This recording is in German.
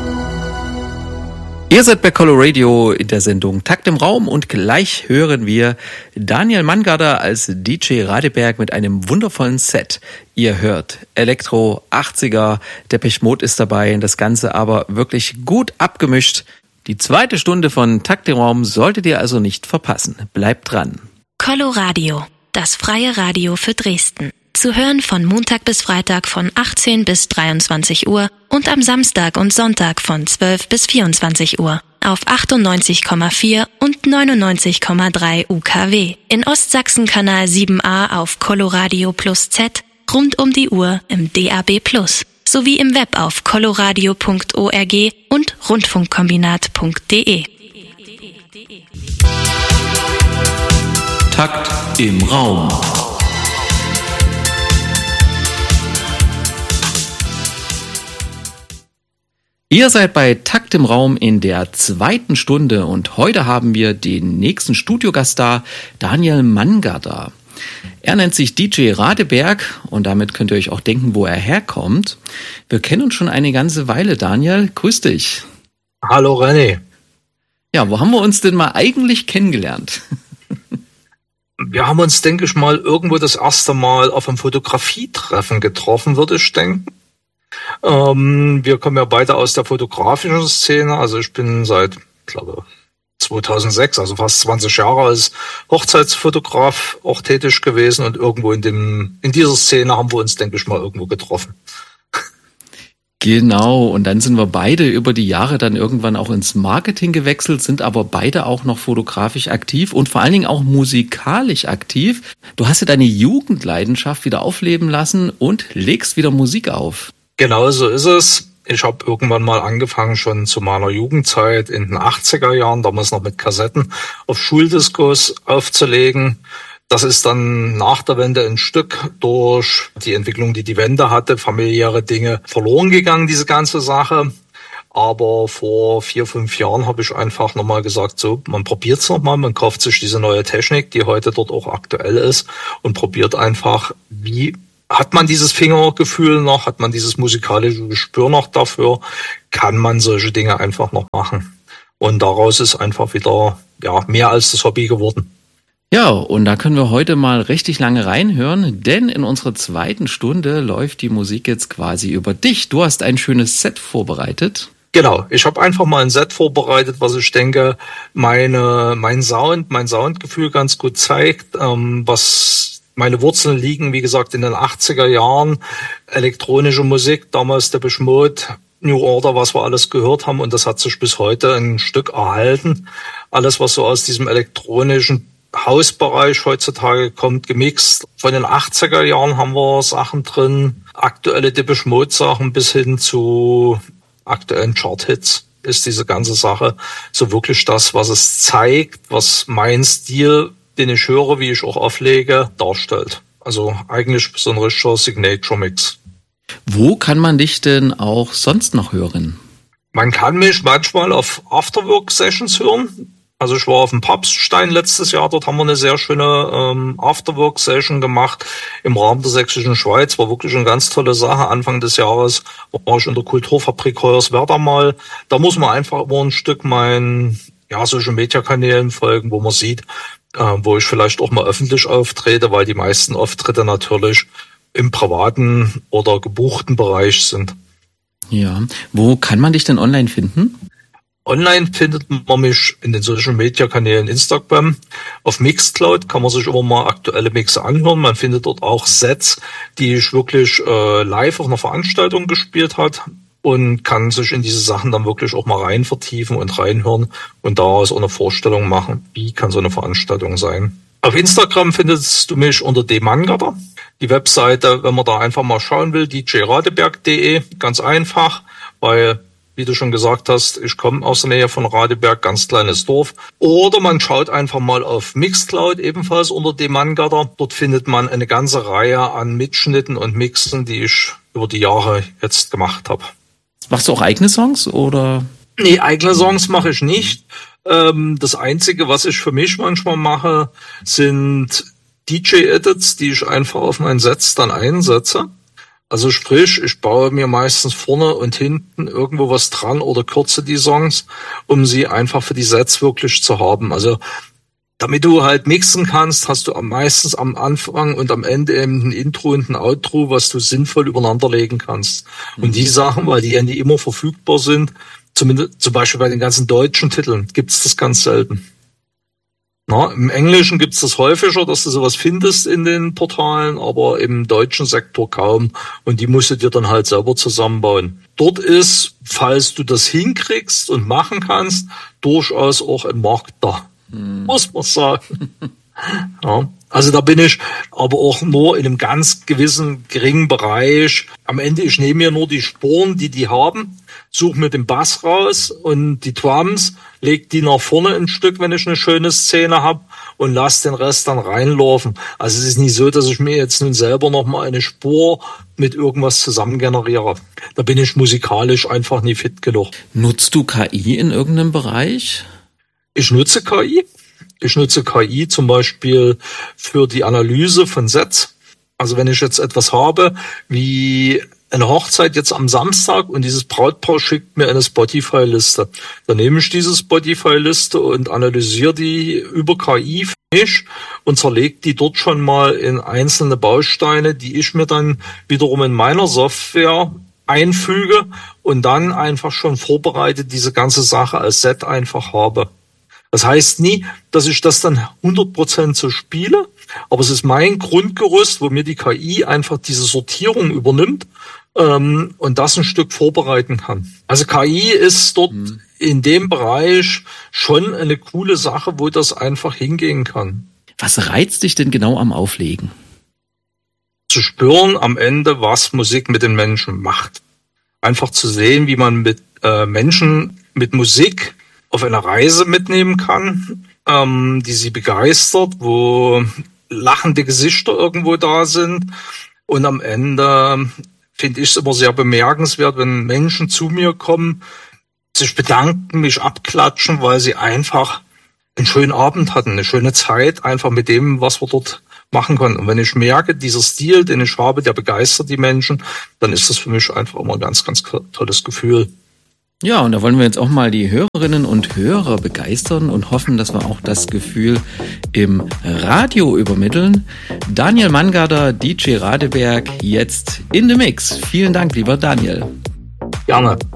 Ihr seid bei Coloradio in der Sendung Takt im Raum und gleich hören wir Daniel Mangarder als DJ Radeberg mit einem wundervollen Set. Ihr hört Elektro, 80er, Depeche Mode ist dabei, das Ganze aber wirklich gut abgemischt. Die zweite Stunde von Takt im Raum solltet ihr also nicht verpassen. Bleibt dran. Coloradio, das freie Radio für Dresden. Zu hören von Montag bis Freitag von 18 bis 23 Uhr und am Samstag und Sonntag von 12 bis 24 Uhr auf 98,4 und 99,3 UKW. In Ostsachsen Kanal 7a auf Coloradio Plus Z, rund um die Uhr im DAB Plus, sowie im Web auf coloradio.org und rundfunkkombinat.de. Takt im Raum. Ihr seid bei Takt im Raum in der zweiten Stunde und heute haben wir den nächsten Studiogast da, Daniel Mangarder. Er nennt sich DJ Radeberg und damit könnt ihr euch auch denken, wo er herkommt. Wir kennen uns schon eine ganze Weile, Daniel. Grüß dich. Hallo René. Ja, wo haben wir uns denn mal eigentlich kennengelernt? Wir haben uns, denke ich mal, irgendwo das erste Mal auf einem Fotografietreffen getroffen, würde ich denken. Wir kommen ja beide aus der fotografischen Szene. Also ich bin seit, glaube 2006, also fast 20 Jahre als Hochzeitsfotograf auch tätig gewesen und irgendwo in dieser Szene haben wir uns, denke ich mal, irgendwo getroffen. Genau, und dann sind wir beide über die Jahre dann irgendwann auch ins Marketing gewechselt, sind aber beide auch noch fotografisch aktiv und vor allen Dingen auch musikalisch aktiv. Du hast ja deine Jugendleidenschaft wieder aufleben lassen und legst wieder Musik auf. Genau so ist es. Ich habe irgendwann mal angefangen, schon zu meiner Jugendzeit in den 80er Jahren, damals noch mit Kassetten, auf Schuldiskos aufzulegen. Das ist dann nach der Wende ein Stück durch die Entwicklung, die Wende hatte, familiäre Dinge verloren gegangen, diese ganze Sache. Aber vor 4, 5 Jahren habe ich einfach nochmal gesagt, so, man probiert es nochmal, man kauft sich diese neue Technik, die heute dort auch aktuell ist und probiert einfach, wie hat man dieses Fingergefühl noch, hat man dieses musikalische Gespür noch dafür, kann man solche Dinge einfach noch machen. Und daraus ist einfach wieder mehr als das Hobby geworden. Ja, und da können wir heute mal richtig lange reinhören, denn in unserer zweiten Stunde läuft die Musik jetzt quasi über dich. Du hast ein schönes Set vorbereitet. Genau, ich habe einfach mal ein Set vorbereitet, was ich denke, mein Soundgefühl ganz gut zeigt, was meine Wurzeln liegen, wie gesagt, in den 80er Jahren, elektronische Musik, damals Depeche Mode, New Order, was wir alles gehört haben und das hat sich bis heute ein Stück erhalten. Alles, was so aus diesem elektronischen Hausbereich heutzutage kommt, gemixt. Von den 80er Jahren haben wir Sachen drin, aktuelle Depeche Mode Sachen bis hin zu aktuellen Chart-Hits. Ist diese ganze Sache so wirklich das, was es zeigt, was mein Stil, den ich höre, wie ich auch auflege, darstellt. Also eigentlich so ein richtiger Signature-Mix. Wo kann man dich denn auch sonst noch hören? Man kann mich manchmal auf Afterwork-Sessions hören. Also ich war auf dem Papststein letztes Jahr, dort haben wir eine sehr schöne Afterwork-Session gemacht im Rahmen der Sächsischen Schweiz. War wirklich eine ganz tolle Sache. Anfang des Jahres war ich in der Kulturfabrik Hoyerswerda mal. Da muss man einfach immer ein Stück meinen Social-Media-Kanälen folgen, wo man sieht, wo ich vielleicht auch mal öffentlich auftrete, weil die meisten Auftritte natürlich im privaten oder gebuchten Bereich sind. Ja, wo kann man dich denn online finden? Online findet man mich in den Social-Media-Kanälen Instagram. Auf Mixcloud kann man sich immer mal aktuelle Mixe anhören. Man findet dort auch Sets, die ich wirklich live auf einer Veranstaltung gespielt hat und kann sich in diese Sachen dann wirklich auch mal rein vertiefen und reinhören und daraus auch eine Vorstellung machen, wie kann so eine Veranstaltung sein. Auf Instagram findest du mich unter dmangarder. Die Webseite, wenn man da einfach mal schauen will, djradeberg.de, ganz einfach, weil, wie du schon gesagt hast, ich komme aus der Nähe von Radeberg, ganz kleines Dorf. Oder man schaut einfach mal auf Mixcloud, ebenfalls unter dmangarder. Dort findet man eine ganze Reihe an Mitschnitten und Mixen, die ich über die Jahre jetzt gemacht habe. Machst du auch eigene Songs oder? Nee, eigene Songs mache ich nicht. Das Einzige, was ich für mich manchmal mache, sind DJ-Edits, die ich einfach auf meinen Sets dann einsetze. Also sprich, ich baue mir meistens vorne und hinten irgendwo was dran oder kürze die Songs, um sie einfach für die Sets wirklich zu haben. Also damit du halt mixen kannst, hast du meistens am Anfang und am Ende eben ein Intro und ein Outro, was du sinnvoll übereinanderlegen kannst. Und die Sachen, weil die ja nicht immer verfügbar sind, zumindest zum Beispiel bei den ganzen deutschen Titeln, gibt's das ganz selten. Na, im Englischen gibt's das häufiger, dass du sowas findest in den Portalen, aber im deutschen Sektor kaum. Und die musst du dir dann halt selber zusammenbauen. Dort ist, falls du das hinkriegst und machen kannst, durchaus auch ein Markt da. Muss man sagen. Ja, also da bin ich aber auch nur in einem ganz gewissen geringen Bereich. Am Ende, ich nehme mir nur die Spuren, die haben, suche mir den Bass raus und die Drums, leg die nach vorne ein Stück, wenn ich eine schöne Szene habe und lass den Rest dann reinlaufen. Also es ist nicht so, dass ich mir jetzt nun selber nochmal eine Spur mit irgendwas zusammen generiere. Da bin ich musikalisch einfach nie fit genug. Nutzt du KI in irgendeinem Bereich? Ich nutze KI. Ich nutze KI zum Beispiel für die Analyse von Sets. Also wenn ich jetzt etwas habe, wie eine Hochzeit jetzt am Samstag und dieses Brautpaar schickt mir eine Spotify-Liste. Dann nehme ich diese Spotify-Liste und analysiere die über KI für mich und zerlege die dort schon mal in einzelne Bausteine, die ich mir dann wiederum in meiner Software einfüge und dann einfach schon vorbereitet diese ganze Sache als Set einfach habe. Das heißt nie, dass ich das dann 100% so spiele, aber es ist mein Grundgerüst, wo mir die KI einfach diese Sortierung übernimmt und das ein Stück vorbereiten kann. Also KI ist dort in dem Bereich schon eine coole Sache, wo das einfach hingehen kann. Was reizt dich denn genau am Auflegen? Zu spüren am Ende, was Musik mit den Menschen macht. Einfach zu sehen, wie man mit Menschen mit Musik auf eine Reise mitnehmen kann, die sie begeistert, wo lachende Gesichter irgendwo da sind. Und am Ende finde ich es immer sehr bemerkenswert, wenn Menschen zu mir kommen, sich bedanken, mich abklatschen, weil sie einfach einen schönen Abend hatten, eine schöne Zeit, einfach mit dem, was wir dort machen konnten. Und wenn ich merke, dieser Stil, den ich habe, der begeistert die Menschen, dann ist das für mich einfach immer ein ganz, ganz tolles Gefühl. Ja, und da wollen wir jetzt auch mal die Hörerinnen und Hörer begeistern und hoffen, dass wir auch das Gefühl im Radio übermitteln. Daniel Mangarder, DJ Radeberg, jetzt in the Mix. Vielen Dank, lieber Daniel. Gerne.